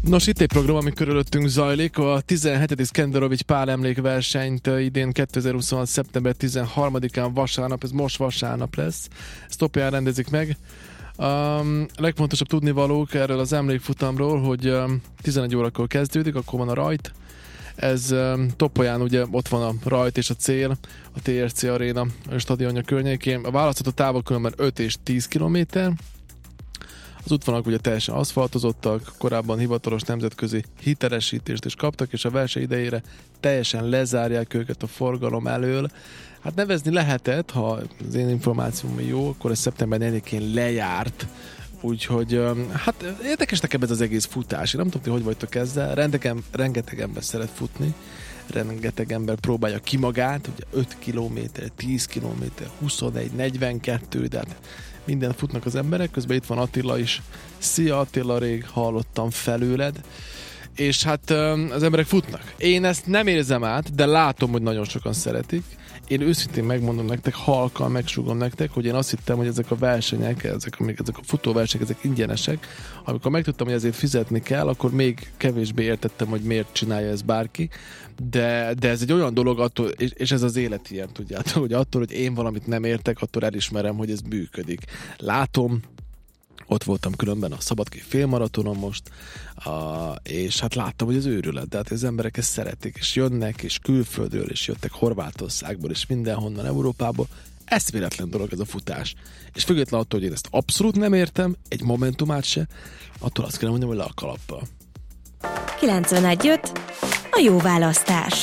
Nos, itt egy program, ami körülöttünk zajlik. A 17. Skenderovics Pál emlékversenyt idén 2026. szeptember 13-án vasárnap, ez most vasárnap lesz, Sztopján rendezik meg. Legfontosabb tudnivalók erről az emlékfutamról, hogy 11 órakor kezdődik, akkor van a rajt. Ez Topolyán ugye ott van a rajt és a cél, a TRC Arena stadionja környékén. A választható távol különben 5 és 10 kilométer. Az útvonalak ugye teljesen aszfaltozottak, korábban hivatalos nemzetközi hitelesítést is kaptak, és a verseny idejére teljesen lezárják őket a forgalom elől. Hát nevezni lehetett, ha az én információm jó, akkor ez szeptember 4-én lejárt, úgyhogy hát érdekes nekem ez az egész futás. Én nem tudom, hogy vagytok ezzel, rengeteg ember szeret futni, rengeteg ember próbálja ki magát, ugye 5 km, 10 km, 21, 42, de hát minden futnak az emberek, közben itt van Attila is. Szia Attila, rég hallottam felőled. És hát az emberek futnak. Én ezt nem érzem át, de látom, hogy nagyon sokan szeretik. Én őszintén megmondom nektek, halkan megsúgom nektek, hogy én azt hittem, hogy ezek a versenyek, ezek a futóversenyek, ezek ingyenesek. Amikor megtudtam, hogy ezért fizetni kell, akkor még kevésbé értettem, hogy miért csinálja ez bárki. De ez egy olyan dolog, attól, és ez az élet ilyen, tudjátok, hogy attól, hogy én valamit nem értek, attól elismerem, hogy ez működik. Látom, ott voltam különben a Szabadkai félmaratonon most, és hát láttam, hogy az őrület, de hát az emberek ezt szeretik, és jönnek, és külföldről, és jöttek Horvátországból, és mindenhonnan Európából. Eszméletlen dolog ez a futás. És függetlenül attól, hogy én ezt abszolút nem értem, egy momentumát se, attól azt kell mondjam, hogy le a kalappal. 91.5. A jó választás.